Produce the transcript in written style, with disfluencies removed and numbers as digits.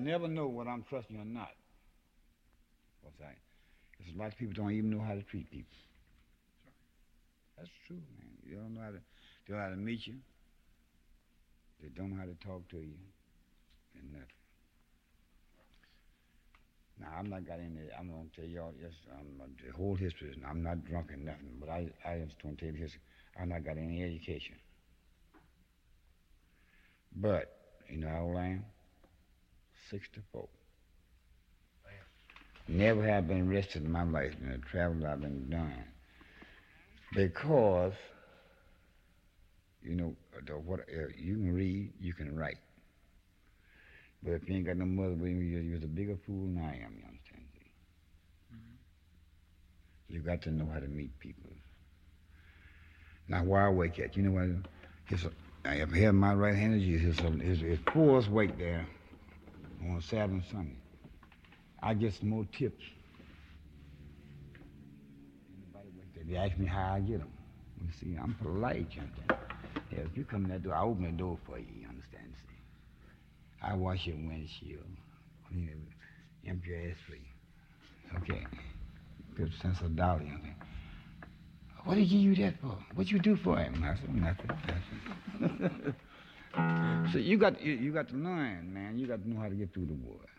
never know whether I'm trusting you or not. What's that? Because a lot of people don't even know how to treat people. That's true, man. They don't know how to meet you. They don't know how to talk to you. And nothing. Now, I'm not got any, I'm going to tell y'all, yes, the whole history, I'm not drunk or nothing, but I just want to tell you the history. I've not got any education. But, you know how old I am? 64. Never have been arrested in my life in the travel I've been done. Because, you know, you can read, you can write. But if you ain't got no mother with you, you're a bigger fool than I am, you understand? Mm-hmm. You got to know how to meet people. Now, where I wake at, you know what? Up here, my right hand is his poorest wake there on Saturday and Sunday. I get some more tips. Anybody wake there, they ask me how I get them. You see, I'm polite, you understand? Yeah, if you come in that door, I open the door for you, you understand? See? I wash your windshield, clean it, empty your ass free. Okay. Good sense of dollar, you know. What did he give you that for? What you do for him? I said, nothing. So you got to learn, man. You got to know how to get through the war.